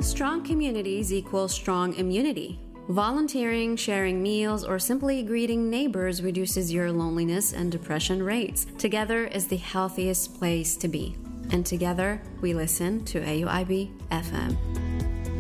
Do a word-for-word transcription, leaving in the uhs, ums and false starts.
Strong communities equal strong immunity. Volunteering, sharing meals, or simply greeting neighbors reduces your loneliness and depression rates. Together is the healthiest place to be. And together, we listen to A U I B F M.